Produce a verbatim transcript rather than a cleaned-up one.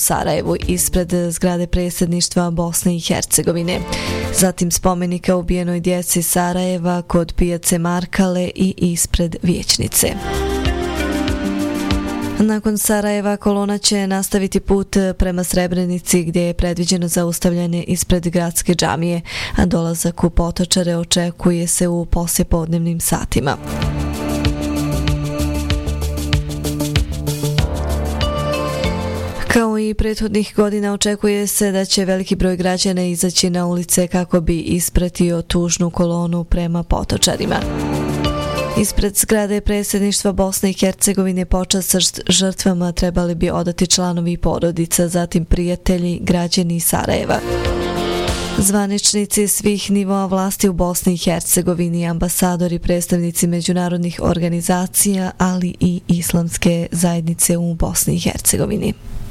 Sarajevu ispred zgrade predsjedništva Bosne i Hercegovine. Zatim spomenika ubijenoj djeci Sarajeva kod pijace Markale i ispred vijećnice. Nakon Sarajeva kolona će nastaviti put prema Srebrenici gdje je predviđeno zaustavljanje ispred gradske džamije, a dolazak u Potočare očekuje se u poslijepodnevnim satima. Kao i prethodnih godina očekuje se da će veliki broj građana izaći na ulice kako bi ispratio tužnu kolonu prema Potočarima. Ispred zgrade predsjedništva Bosne i Hercegovine počast žrtvama trebali bi odati članovi porodica, zatim prijatelji, građani Sarajeva. Zvaničnici svih nivoa vlasti u Bosni i Hercegovini, ambasadori, predstavnici međunarodnih organizacija, ali i islamske zajednice u Bosni i Hercegovini.